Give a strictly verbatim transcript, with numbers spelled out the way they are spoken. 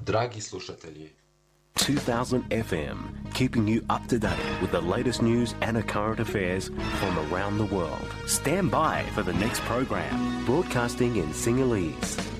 Dragi slušatelji, two thousand F M, keeping you up to date with the latest news and current affairs from around the world. Stand by for the next program, broadcasting in Sinhalese.